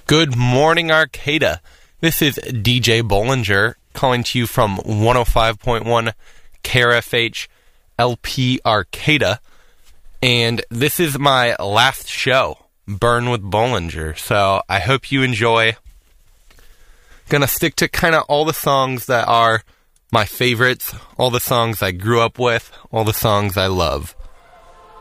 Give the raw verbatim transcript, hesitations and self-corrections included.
Good morning, Arcata. This is D J Bollinger calling to you from one oh five point one K R F H L P Arcata. And this is my last show, Burn with Bollinger. So I hope you enjoy. Gonna stick to kind of all the songs that are my favorites, all the songs I grew up with, all the songs I love.